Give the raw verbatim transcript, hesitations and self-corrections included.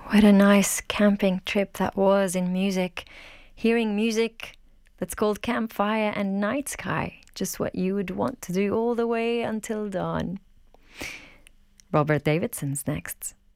What a nice camping trip that was in music. Hearing music that's called Campfire and Night Sky. Just what you would want to do all the way until dawn. Robert Davidson's next.